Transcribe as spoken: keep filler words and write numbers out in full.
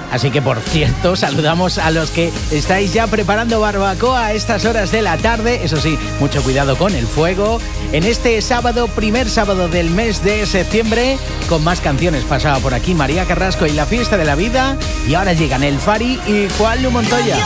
Así que, por cierto, saludamos a los que estáis ya preparando barbacoa a estas horas de la tarde. Eso sí, mucho cuidado con el fuego. En este sábado, primer sábado del mes de septiembre, con más canciones pasaba por aquí María Carrasco y la fiesta de la vida. Y ahora llegan El Fari y Juan Lu Montoya.